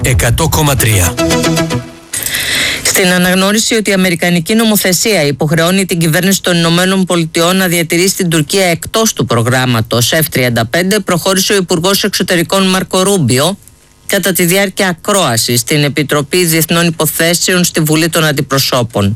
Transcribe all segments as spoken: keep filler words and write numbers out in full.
εκατό κόμμα τρία. Στην αναγνώριση ότι η αμερικανική νομοθεσία υποχρεώνει την κυβέρνηση των Ηνωμένων Πολιτειών να διατηρήσει την Τουρκία εκτός του προγράμματος εφ τριάντα πέντε, προχώρησε ο Υπουργός Εξωτερικών Μάρκο Ρούμπιο κατά τη διάρκεια ακρόασης στην Επιτροπή Διεθνών Υποθέσεων στη Βουλή των Αντιπροσώπων.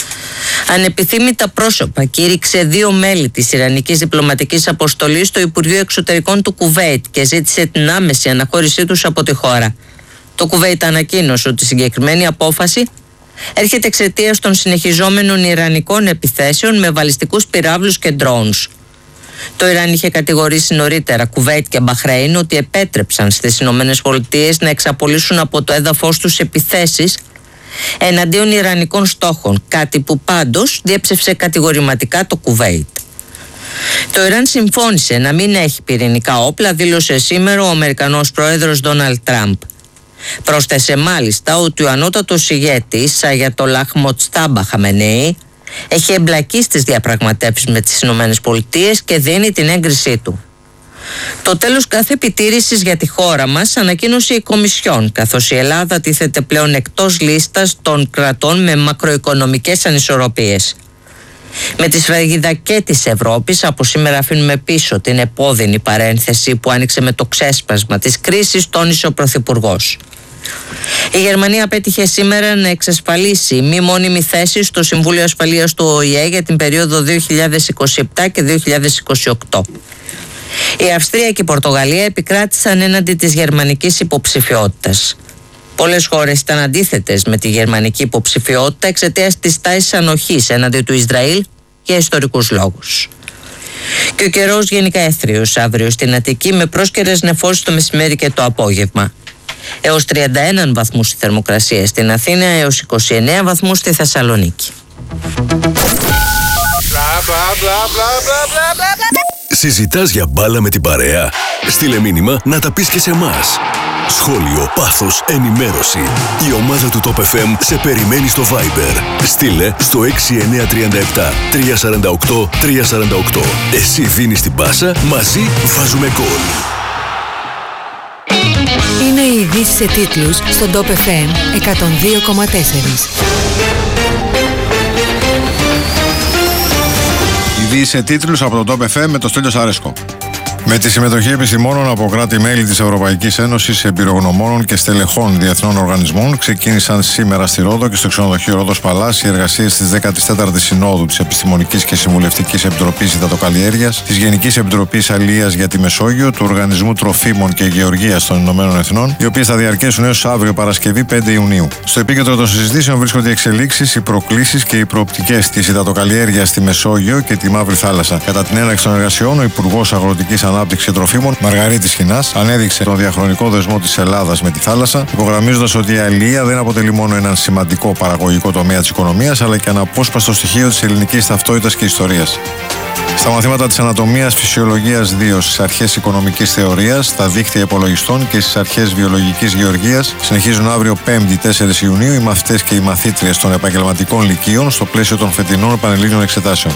Ανεπιθύμητα πρόσωπα κήρυξε δύο μέλη της Ιρανικής διπλωματικής αποστολής στο Υπουργείο Εξωτερικών του Κουβέιτ και ζήτησε την άμεση αναχώρησή τους από τη χώρα. Το Κουβέιτ ανακοίνωσε ότι η συγκεκριμένη απόφαση έρχεται εξαιτίας των συνεχιζόμενων ιρανικών επιθέσεων με βαλιστικούς πυράβλους και drones. Το Ιράν είχε κατηγορήσει νωρίτερα Κουβέιτ και Μπαχρέιν ότι επέτρεψαν στις Ηνωμένες Πολιτείες να εξαπολύσουν από το έδαφος τους επιθέσεις εναντίον ιρανικών στόχων, κάτι που πάντως διέψευσε κατηγορηματικά το Κουβέιτ. Το Ιράν συμφώνησε να μην έχει πυρηνικά όπλα, δήλωσε σήμερα ο Αμερικανός πρόεδρος Ντόναλντ Τραμπ. Πρόσθεσε μάλιστα ότι ο ανώτατος ηγέτης Αγιατολάχ Μοτστάμπα Χαμενέι έχει εμπλακεί στις διαπραγματεύσεις με τις Ηνωμένες Πολιτείες και δίνει την έγκρισή του. Το τέλος κάθε επιτήρησης για τη χώρα μας ανακοίνωσε η Κομισιόν, καθώς η Ελλάδα τίθεται πλέον εκτός λίστας των κρατών με μακροοικονομικές ανισορροπίες. Με τη σφραγίδα και της Ευρώπης, από σήμερα αφήνουμε πίσω την επώδυνη παρένθεση που άνοιξε με το ξέσπασμα της κρίσης, τόνισε ο Πρωθυπουργός. Η Γερμανία πέτυχε σήμερα να εξασφαλίσει μη μόνιμη θέση στο Συμβούλιο Ασφαλείας του Ο Η Ε για την περίοδο δύο χιλιάδες είκοσι επτά και δύο χιλιάδες είκοσι οκτώ. Η Αυστρία και η Πορτογαλία επικράτησαν έναντι της γερμανικής υποψηφιότητας. Πολλές χώρες ήταν αντίθετες με τη γερμανική υποψηφιότητα εξαιτίας της τάσης ανοχής έναντι του Ισραήλ για ιστορικούς λόγους. Και ο καιρός γενικά έθριος αύριο στην Αττική με πρόσκαιρες νεφώσεις το μεσημέρι και το απόγευμα. Έως τριάντα ένα βαθμούς η θερμοκρασία στην Αθήνα, έως είκοσι εννέα βαθμούς στη Θεσσαλονίκη. Συζητάς για μπάλα με την παρέα? Στείλε μήνυμα να τα πεις και σε εμάς. Σχόλιο, πάθος, ενημέρωση. Η ομάδα του Top εφ εμ σε περιμένει στο Viber. Στείλε στο έξι εννιά τρία επτά τρία τέσσερα οκτώ τρία τέσσερα οκτώ. Εσύ δίνεις την πάσα, μαζί βάζουμε γκολ. Είναι οι ειδήσεις σε τίτλους στον Top εφ εμ εκατόν δύο κόμμα τέσσερα. Ειδήσεις σε τίτλους από το Top εφ εμ με το Στέλιο Σαρέσκο. Με τη συμμετοχή επιστημόνων από κράτη-μέλη της Ευρωπαϊκής Ένωσης, εμπειρογνωμόνων και στελεχών διεθνών οργανισμών, ξεκίνησαν σήμερα στη Ρόδο και στο ξενοδοχείο Ρόδος Παλάς οι εργασίες της δέκατης τέταρτης Συνόδου της Επιστημονικής και Συμβουλευτικής Επιτροπής Υδατοκαλλιέργειας, της Γενικής Επιτροπής Αλίας για τη Μεσόγειο, του Οργανισμού Τροφίμων και Γεωργίας των Ηνωμένων Εθνών, οι οποίες θα διαρκέσουν έως αύριο Παρασκευή πέντε Ιουνίου. Στο επίκεντρο των συζητήσεων βρίσκονται οι εξελίξεις, οι προκλήσεις και οι προοπτικές της υδατοκαλλιέργειας στη Μεσόγειο και τη Μαύρη Θάλασσα. Κατά την έναρξη των εργασιών, ο Υπουργός Αγροτικής Ανάπτυξης και Τροφίμων, Μαργαρίτης Χινάς, ανέδειξε τον διαχρονικό δεσμό της Ελλάδας με τη θάλασσα, υπογραμμίζοντας ότι η αλληλεία δεν αποτελεί μόνο έναν σημαντικό παραγωγικό τομέα της οικονομίας, αλλά και αναπόσπαστο στοιχείο της ελληνικής ταυτότητας και ιστορίας. Στα μαθήματα της Ανατομίας Φυσιολογίας δύο, στις αρχές οικονομικής θεωρίας, στα δίκτυα υπολογιστών και στις αρχές βιολογικής γεωργίας, συνεχίζουν αύριο πέμπτη τέσσερις Ιουνίου οι μαθητές και οι μαθήτριες των επαγγελματικών λυκείων στο πλαίσιο των φετινών πανελλήνιων εξετάσεων.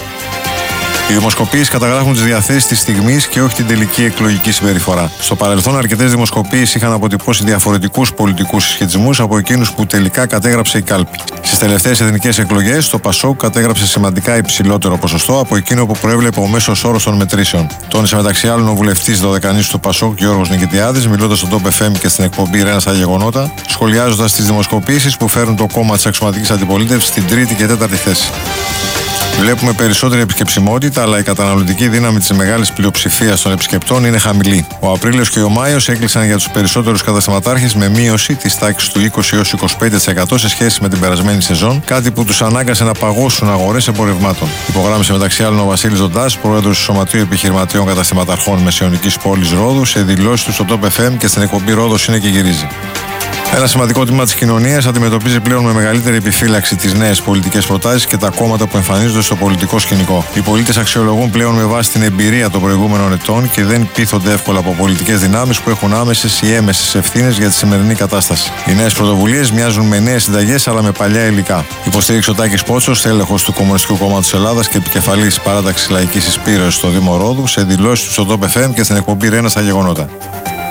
Οι δημοσκοπήσεις καταγράφουν τις διαθέσεις της στιγμής και όχι την τελική εκλογική συμπεριφορά. Στο παρελθόν, αρκετές δημοσκοπήσεις είχαν αποτυπώσει διαφορετικούς πολιτικούς συσχετισμούς από εκείνους που τελικά κατέγραψε η κάλπη. Στις τελευταίες εθνικές εκλογές, το Πασόκ κατέγραψε σημαντικά υψηλότερο ποσοστό από εκείνο που προέβλεπε ο μέσος όρος των μετρήσεων. Τόνισε μεταξύ άλλων ο βουλευτής Δωδεκανήσου του Πασόκ, Γιώργος Νικητιάδης, μιλώντας στον Top εφ εμ και στην εκπομπή Ρένα στα Γεγονότα, σχολιάζοντας τις δημοσκοπήσεις που φέρουν το κόμμα της αξιωματικής αντιπολίτευσης στην τρίτη και τέταρτη θέση. Βλέπουμε περισσότερη επισκεψιμότητα, αλλά η καταναλωτική δύναμη της μεγάλης πλειοψηφίας των επισκεπτών είναι χαμηλή. Ο Απρίλιος και ο Μάιος έκλεισαν για τους περισσότερους καταστηματάρχες με μείωση της τάξης του είκοσι έως είκοσι πέντε τοις εκατό σε σχέση με την περασμένη σεζόν, κάτι που τους ανάγκασε να παγώσουν αγορές εμπορευμάτων. Υπογράμμισε μεταξύ άλλων ο Βασίλης Δοντάς, πρόεδρος του Σωματείου Επιχειρηματιών Καταστηματαρχών Μεσαιωνικής Πόλης Ρόδου, σε δηλώσεις του στο Top εφ εμ και στην εκπομπή Ρόδος είναι και γυρίζει. Ένα σημαντικό τμήμα της κοινωνίας αντιμετωπίζει πλέον με μεγαλύτερη επιφύλαξη τις νέες πολιτικές προτάσεις και τα κόμματα που εμφανίζονται στο πολιτικό σκηνικό. Οι πολίτες αξιολογούν πλέον με βάση την εμπειρία των προηγούμενων ετών και δεν πείθονται εύκολα από πολιτικές δυνάμεις που έχουν άμεσες ή έμεσες ευθύνες για τη σημερινή κατάσταση. Οι νέες πρωτοβουλίες μοιάζουν με νέες συνταγές αλλά με παλιά υλικά. Υποστήριξε ο Τάκης Πότσος, τέλεχος του Κομμουνιστικού Κόμματος Ελλάδας και επικεφαλής παράταξης Λαϊκής Εισπύρωσης στο Δήμο Ρόδου, σε δηλώσεις του στο Top εφ εμ και στην εκπομπή Ρένα στα Γεγονότα.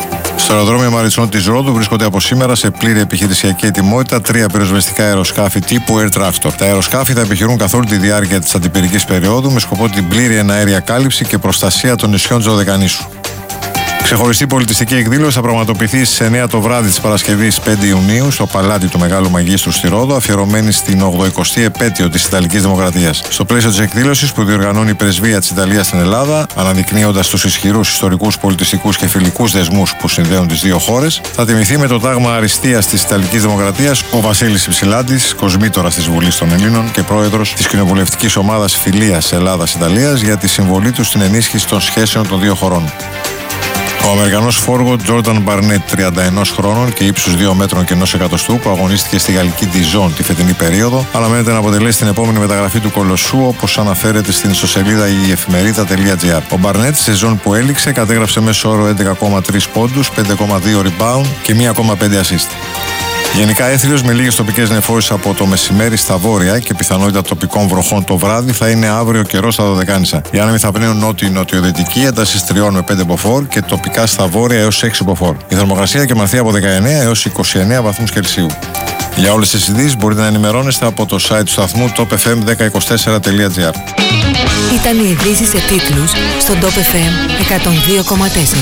Στο αεροδρόμιο Μαριτσών της Ρόδου βρίσκονται από σήμερα σε πλήρη επιχειρησιακή ετοιμότητα τρία πυροσβεστικά αεροσκάφη τύπου Air Tractor. Τα αεροσκάφη θα επιχειρούν καθ' όλη τη διάρκεια της αντιπυρικής περίοδου με σκοπό την πλήρη εναέρια κάλυψη και προστασία των νησιών της Δωδεκανήσου. Ξεχωριστή πολιτιστική εκδήλωση θα πραγματοποιηθεί στις εννιά το βράδυ της Παρασκευής πέντε Ιουνίου στο Παλάτι του Μεγάλου Μαγίστρου στη Ρόδο, αφιερωμένη στην ογδοηκοστή επέτειο της Ιταλικής Δημοκρατίας. Στο πλαίσιο της εκδήλωσης που διοργανώνει η Πρεσβεία της Ιταλίας στην Ελλάδα, αναδεικνύοντας τους ισχυρούς ιστορικούς, πολιτιστικούς και φιλικούς δεσμούς που συνδέουν τις δύο χώρες, θα τιμηθεί με το τάγμα αριστείας της Ιταλικής Δημοκρατίας ο Βασίλης Υψηλάντης, κοσμήτορας της Βουλής των Ελλήνων και πρόεδρος της κοινοβουλευτικής ομάδας Φιλίας Ελλάδας-Ιταλίας, για τη συμβολή του στην ενίσχυση των σχέσεων των δύο χωρών. Ο Αμερικανός φόργο Τζόρνταν Μπαρνέτ, τριάντα ένα χρόνων και ύψους δύο μέτρων και ενός εκατοστού, που αγωνίστηκε στη γαλλική Dijon τη φετινή περίοδο, αναμένεται να αποτελέσει την επόμενη μεταγραφή του Κολοσσού, όπως αναφέρεται στην ιστοσελίδα η εφημερίδα τελεία τζι άρ. Ο Μπαρνέτ, στη σεζόν που έληξε, κατέγραψε μέσο όρο έντεκα κόμμα τρία πόντους, πέντε κόμμα δύο rebound και ένα κόμμα πέντε assist. Γενικά έθριος με λίγες τοπικές νεφώσεις από το μεσημέρι στα βόρεια και πιθανότητα τοπικών βροχών το βράδυ θα είναι αύριο καιρό στα Δωδεκάνησα. Οι άνεμοι θα πνέουν νότιο-νοτιοδυτική, έντασης τριών με πέντε μποφόρ και τοπικά στα βόρεια έως έξι μποφόρ. Η θερμοκρασία κυμανθεί από δεκαεννέα έως είκοσι εννέα βαθμούς Κελσίου. Για όλες τις ειδήσεις μπορείτε να ενημερώνεστε από το site του σταθμού top f m δέκα είκοσι τέσσερα τελεία τζι άρ. Ήταν οι ειδήσεις σε τίτλους στον Top εφ εμ εκατόν δύο κόμμα τέσσερα.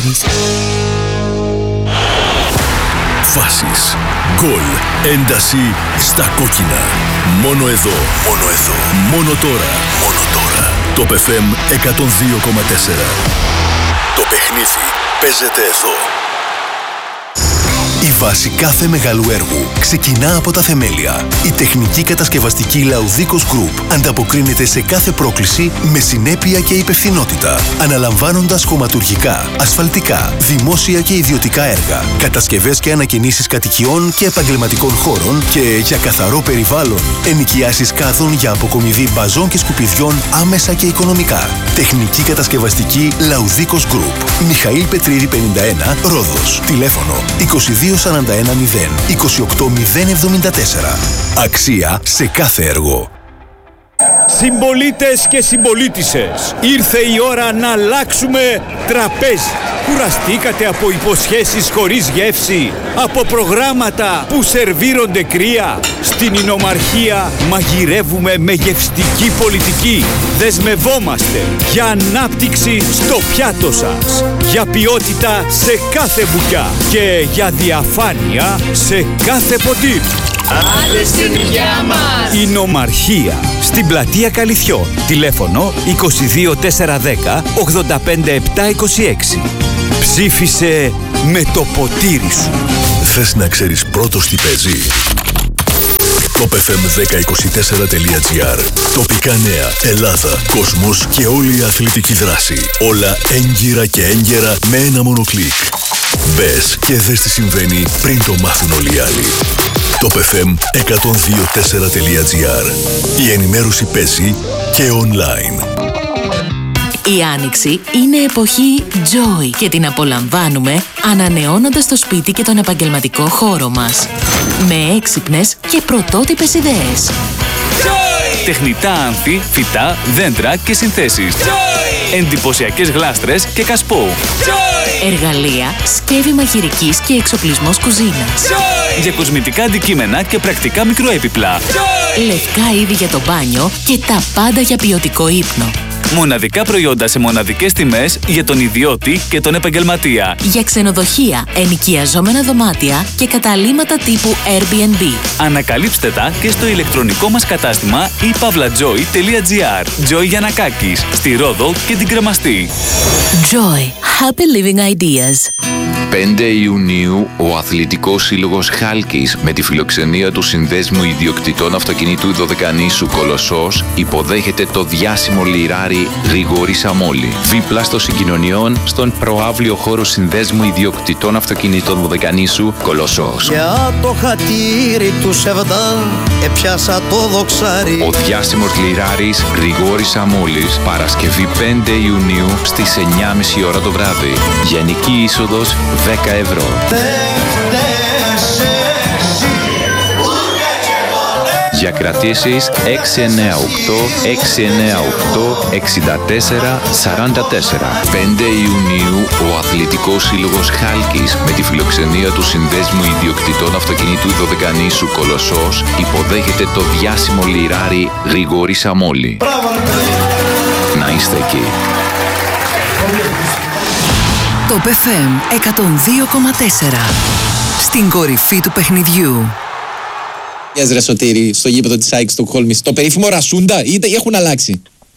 Φάσεις, γκολ, ένταση στα κόκκινα. Μόνο εδώ, μόνο εδώ, μόνο τώρα, μόνο τώρα. Top εφ εμ εκατόν δύο κόμμα τέσσερα. Το παιχνίδι παίζεται εδώ. Η βάση κάθε μεγάλου έργου ξεκινά από τα θεμέλια. Η τεχνική κατασκευαστική Laudikos Group ανταποκρίνεται σε κάθε πρόκληση με συνέπεια και υπευθυνότητα, αναλαμβάνοντας χωματουργικά, ασφαλτικά, δημόσια και ιδιωτικά έργα, κατασκευές και ανακαινήσεις κατοικιών και επαγγελματικών χώρων και για καθαρό περιβάλλον, ενοικιάσεις κάδων για αποκομιδή μπαζών και σκουπιδιών άμεσα και οικονομικά. Τεχνική κατασκευαστική Laudikos Group. Μιχαήλ Πετρίδη πενήντα ένα, Ρόδος. Τηλέφωνο είκοσι δύο σαράντα ένα μηδέν είκοσι οκτώ μηδέν εβδομήντα τέσσερα. Αξία σε κάθε έργο. Συμπολίτες και συμπολίτισσες, ήρθε η ώρα να αλλάξουμε τραπέζι. Κουραστήκατε από υποσχέσεις χωρίς γεύση, από προγράμματα που σερβίρονται κρύα? Στην Ινομαρχία μαγειρεύουμε με γευστική πολιτική. Δεσμευόμαστε για ανάπτυξη στο πιάτο σας, για ποιότητα σε κάθε μπουκιά και για διαφάνεια σε κάθε ποτήρι. Άντε στην υγειά μας! Ινομαρχία, στην πλατεία Καλυθιών. Τηλέφωνο είκοσι δύο τετρακόσια δέκα ογδόντα πέντε επτακόσια είκοσι έξι. Ψήφισε με το ποτήρι σου. Θες να ξέρεις πρώτος τι παίζει? top f m δέκα είκοσι τέσσερα τελεία τζι άρ. Τοπικά νέα, Ελλάδα, κόσμος και όλη η αθλητική δράση. Όλα έγκυρα και έγκαιρα με ένα μόνο κλικ. Μπες και δες τι συμβαίνει πριν το μάθουν όλοι οι άλλοι. top f m εκατόν δύο τέσσερα τελεία τζι άρ. Η ενημέρωση παίζει και online. Η Άνοιξη είναι εποχή Joy και την απολαμβάνουμε ανανεώνοντας το σπίτι και τον επαγγελματικό χώρο μας. Με έξυπνες και πρωτότυπες ιδέες. Joy! Τεχνητά άνθη, φυτά, δέντρα και συνθέσεις. Joy! Εντυπωσιακές γλάστρες και κασπό. Joy! Εργαλεία, σκεύη μαγειρικής και εξοπλισμός κουζίνας. Joy! Για κοσμητικά αντικείμενα και πρακτικά μικροέπιπλα. Joy! Λευκά είδη για το μπάνιο και τα πάντα για ποιοτικό ύπνο. Μοναδικά προϊόντα σε μοναδικές τιμές για τον ιδιώτη και τον επαγγελματία. Για ξενοδοχεία, ενοικιαζόμενα δωμάτια και καταλύματα τύπου Airbnb. Ανακαλύψτε τα και στο ηλεκτρονικό μας κατάστημα ή παύλατζόι τελεία τζι άρ. Joy Γιαννακάκης, στη Ρόδο και την Κρεμαστή. Joy. Happy Living Ideas. πέντε Ιουνίου, ο Αθλητικός Σύλλογος Χάλκης με τη φιλοξενία του Συνδέσμου Ιδιοκτητών Αυτοκινήτου Δωδεκανήσου Κολοσσός υποδέχεται το διάσημο λιράρι Γρηγόρη Σαμόλη. Δίπλα στο συγκοινωνιών στον προαύλιο χώρο Συνδέσμου Ιδιοκτητών Αυτοκινήτων Δωδεκανήσου Κολοσσός. Για το χατήρι του Σεβδά έπιασα το δοξάρι. Ο διάσημος λιράρης Γρηγόρης Σαμόλης, Παρασκευή πέντε Ιουνίου στις εννιά και μισή ώρα το βράδυ. Γενική είσοδος δέκα ευρώ. Για κρατήσεις έξι εννιά οκτώ έξι εννιά οκτώ εξήντα τέσσερα σαράντα τέσσερα. πέντε Ιουνίου ο Αθλητικός Σύλλογος Χάλκης με τη φιλοξενία του Συνδέσμου Ιδιοκτητών Αυτοκινήτου Δωδεκανήσου Κολοσσός υποδέχεται το διάσημο λιράρι Γρηγόρη Σαμόλη. Να είστε εκεί. Top εφ εμ εκατόν δύο κόμμα τέσσερα. Στην κορυφή του παιχνιδιού. Γεια ρε Σωτήρη, στο γήπεδο της ΑΕΚ Στοκχόλμης. Το περίφημο Ρασούντα ή έχουν αλλάξει?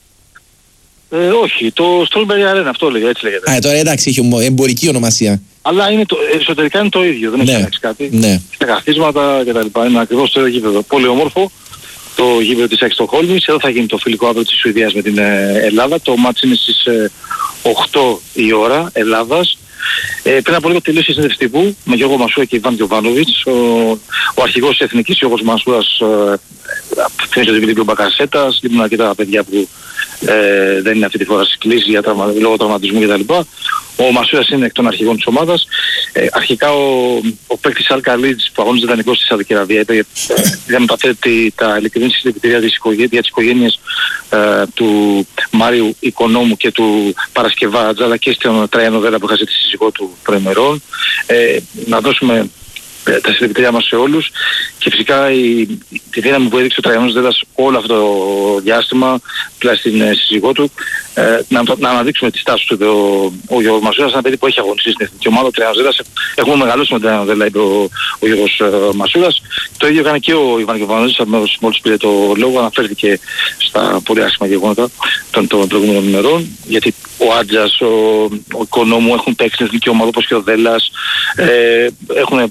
Ε, όχι, το Strawberry Arena, αυτό λέγεται, έτσι λέγεται. Α, τώρα εντάξει, έχει εμπορική ονομασία. Αλλά είναι το, εσωτερικά είναι το ίδιο, δεν έχει ναι. αλλάξει κάτι. Ναι. Τα καθίσματα κτλ. Είναι ακριβώς το ίδιο γήπεδο. Πολύ όμορφο. Το γήπεδο της ΑΕΚ Στοκχόλμης. Εδώ θα γίνει το φιλικό αύριο της Σουηδίας με την ε, Ελλάδα. Το μάτς είναι στις ε, οκτώ η ώρα Ελλάδας. Ε, πριν από λίγο τελείωσε η συνέντευξη τύπου με Γιώργο Μασούρα και Ιβάν Γιοβάνοβιτς. Ο, ο αρχηγός της Εθνικής, Γιώργος Μασούρας, θυμίζει ότι πήγε ο Μπακασέτας, λείπουν αρκετά παιδιά που ε, δεν είναι αυτή τη φορά στις κλήσεις για τραυμα, λόγω τραυματισμού κτλ. Ο Μασούρας είναι εκ των αρχηγών της ομάδας. Ε, αρχικά ο, ο παίκτης Αλκα Λίτζ που αγώνιζε δανεικός στη Σαουδική Αραβία είπε για μεταφέρει τα ειλικρινή συλληπιτήρια της οικογένειας ε, του Μάριου Οικονόμου και του Παρασκευάτζα αλλά και στον Τραϊάνο Βέλα που είχα ζητήσει σύζυγό του προημερών. Ε, να δώσουμε τα συλληπιτήριά μας σε όλους και φυσικά η, τη δύναμη που έδειξε ο Τραϊανός Δέλλας όλο αυτό το διάστημα τουλάχιστον στην σύζυγό του ε, να, να αναδείξουμε τη στάση του. Ο, ο Γιώργος Μασούρας, ένα παιδί που έχει αγωνιστεί στην εθνική ομάδα, ο Τραϊανός Δέλλας, έχουμε μεγαλώσει με τον Τραϊανό Δέλλα, είπε ο, ο Γιώργος ε, Μασούρας. Το ίδιο έκανε και ο Ιβάν Γιοβάνοβιτς, μόλις πήρε το λόγο, αναφέρθηκε στα πολύ άσχημα γεγονότα των, των προηγούμενων ημερών, γιατί ο Άντζας, ο, ο Οικονόμου έχουν παίξει στην εθνική ομάδα όπως και ο Δέλλας, ε, έχουν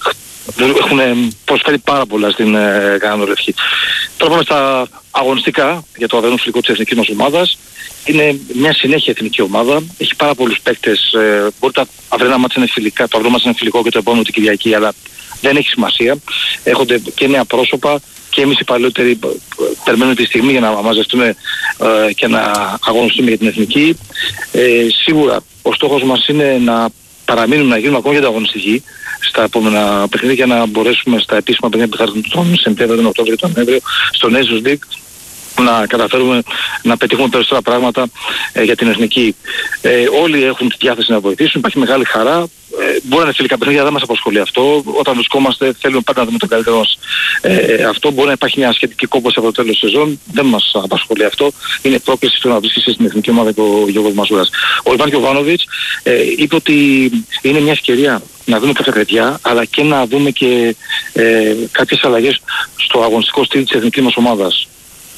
έχουν προσφέρει πάρα πολλά στην ε, Καναδορευκή. Τώρα πάμε στα αγωνιστικά για το αυριανό φιλικό της εθνικής μας ομάδας. Είναι μια συνέχεια εθνική ομάδα. Έχει πάρα πολλούς παίκτες. Ε, μπορεί τα αυριανά μάτια είναι φιλικά, το αυριανό μάτια είναι φιλικό και το επόμενο την Κυριακή, αλλά δεν έχει σημασία. Έχονται και νέα πρόσωπα και εμείς οι παλαιότεροι περιμένουμε τη στιγμή για να μαζευτούμε ε, και να αγωνιστούμε για την εθνική. Ε, σίγουρα ο στόχος μας είναι να παραμείνουμε, να γίνουμε ακόμα για την αγωνιστική στα επόμενα παιχνίδια για να μπορέσουμε στα επίσημα παιχνίδια που θα έρθουν τον Σεπτέμβριο, τον Οκτώβριο και τον Νοέμβριο στο Nations League να καταφέρουμε να πετύχουμε περισσότερα πράγματα ε, για την εθνική. Ε, όλοι έχουν τη διάθεση να βοηθήσουν, υπάρχει μεγάλη χαρά. Ε, μπορεί να είναι φιλικά παιχνίδια, δεν μας απασχολεί αυτό. Όταν βρισκόμαστε θέλουμε πάντα να δούμε τον καλύτερο μας. Ε, αυτό μπορεί να υπάρχει μια σχετική κόπωση από το τέλος της σεζόν, δεν μας απασχολεί αυτό. Είναι πρόκληση στο να βρίσκεσαι στην εθνική ομάδα και ο Γιώργος Μασούρας. Ο Ιβάν Γιοβάνοβιτς ε, είπε ότι είναι μια ευκαιρία να δούμε κάποια παιδιά, αλλά και να δούμε και ε, κάποιες αλλαγές στο αγωνιστικό στυλ της εθνικής μας ομάδας.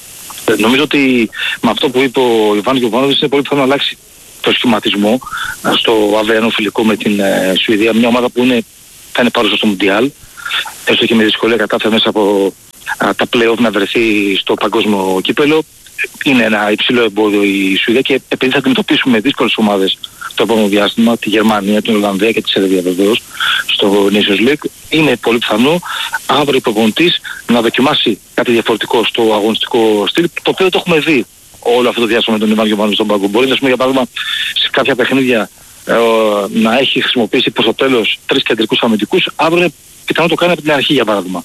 Νομίζω ότι με αυτό που είπε ο Ιβάν Γιοβάνοβιτς είναι πολύ πιθανό να αλλάξει το σχηματισμό στο αυριανό φιλικό με την ε, Σουηδία, μια ομάδα που είναι, θα είναι παρούσα στο Μουντιάλ, έστω και με δυσκολία κατάφερε μέσα από α, τα play-off να βρεθεί στο παγκόσμιο κύπελο. Είναι ένα υψηλό εμπόδιο η Σουηδία και επειδή θα αντιμετωπίσουμε δύσκολες ομάδες το επόμενο διάστημα, τη Γερμανία, την Ολλανδία και τη Σερβία βεβαίως στο Nations League, είναι πολύ πιθανό αύριο ο προπονητής να δοκιμάσει κάτι διαφορετικό στο αγωνιστικό στυλ, το οποίο το έχουμε δει όλο αυτό το διάστημα με τον Ιβάν Γιοβάνοβιτς στον πάγκο. Μπορεί, ας πούμε, για παράδειγμα, σε κάποια παιχνίδια ε, να έχει χρησιμοποιήσει προς το τέλος τρεις κεντρικούς αμυντικούς, αύριο είναι πιθανό το κάνει από την αρχή, για παράδειγμα.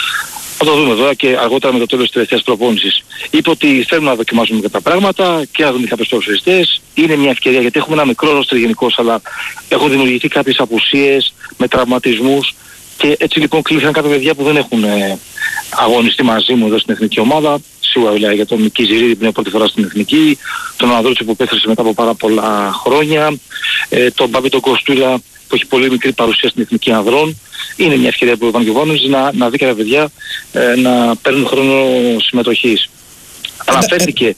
Θα το δούμε εδώ και αργότερα με το τέλος της τελευταίας προπόνησης. Είπε ότι θέλουμε να δοκιμάσουμε κάποια πράγματα και να δούμε κάποιους προσφυγιστές. Είναι μια ευκαιρία γιατί έχουμε ένα μικρό ρόστερ γενικώς, αλλά έχουν δημιουργηθεί κάποιες απουσίες με τραυματισμούς και έτσι λοιπόν κλείσαν κάποια παιδιά που δεν έχουν ε, αγωνιστεί μαζί μου εδώ στην εθνική ομάδα. Σίγουρα μιλάει για τον Κιζιρίδη που είναι πρώτη φορά στην εθνική, τον Αναδρούτσι που πέθρεσε μετά από πάρα πολλά χρόνια, ε, τον Μπάμπη τον Κοστούλα που έχει πολύ μικρή παρουσία στην εθνική ανδρών. Είναι μια ευκαιρία που ο Ιβάν Γιοβάνοβιτς να, να δει κάποια παιδιά ε, να παίρνουν χρόνο συμμετοχής. Αναφέρθηκε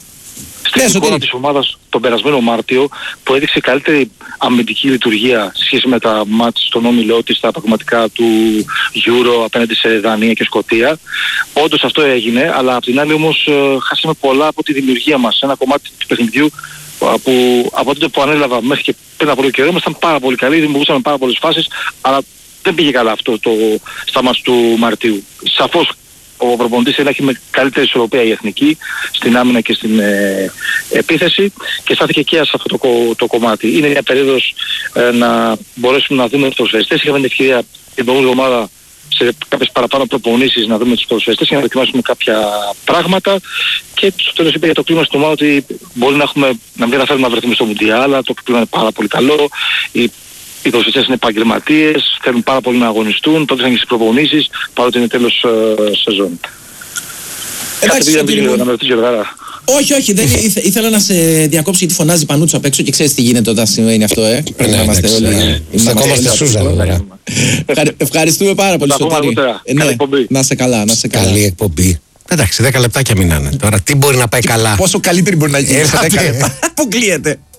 στην εικόνα της ομάδας τον περασμένο Μάρτιο που έδειξε καλύτερη αμυντική λειτουργία σε σχέση με τα μάτς στον όμιλό της στα πραγματικά του Euro απέναντι σε Δανία και Σκωτία. Όντως αυτό έγινε, αλλά απ' την άλλη όμως ε, χάσαμε πολλά από τη δημιουργία μας. Ένα κομμάτι του παιχνιδιού που από τότε που ανέλαβα μέχρι και πριν από λίγο καιρό ήμασταν πάρα πολύ καλοί, δημιουργούσαμε πάρα πολλές φάσεις, αλλά δεν πήγε καλά αυτό το, στα μάτς του Μαρτίου. Σαφώς ο προπονητής θέλει να έχει με καλύτερη ισορροπία η εθνική στην άμυνα και στην ε, επίθεση και στάθηκε και σε αυτό το, το κομμάτι. Είναι μια περίοδος ε, να μπορέσουμε να δούμε τους προσφαιριστές. Είχαμε την ευκαιρία την προηγούμενη εβδομάδα σε κάποιες παραπάνω προπονήσεις να δούμε τους ποδοσφαιριστές για να δοκιμάσουμε κάποια πράγματα. Και στο τέλος είπε για το κλίμα στην ομάδα ότι μπορεί να, έχουμε, να μην καταφέρουμε να βρεθούμε στο Μουντιάλ, αλλά το κλίμα είναι πάρα πολύ καλό. Οι, οι ποδοσφαιριστές είναι επαγγελματίες, θέλουν πάρα πολύ να αγωνιστούν, τότε θα γίνει στις προπονήσεις, παρότι είναι τέλος ε, σεζόν. Εντάξει, Κάτι να, να με ρωτήσει Γιωργάρα. Όχι, όχι, δεν ήθε, ήθελα να σε διακόψω γιατί φωνάζει Πανούτσο απ' έξω και ξέρεις τι γίνεται όταν σημαίνει αυτό, ε. Πρέπει να είμαστε όλοι. Στεκόμαστε Σούζα τώρα. Ευχαριστούμε πάρα πολύ, Σωτήρη. Να σε καλά, να σε καλά. Καλή εκπομπή. Εντάξει, δέκα λεπτάκια μείνανε. Τώρα τι μπορεί να πάει καλά. Πόσο καλύτερη μπορεί να γίνει σε δέκα λεπτά. Αποκλείεται.